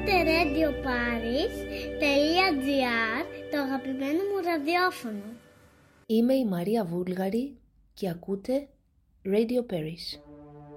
Ακούτε Radio Paris.gr, το αγαπημένο μου ραδιόφωνο. Είμαι η Μαρία Βούλγαρη και ακούτε Radio Paris.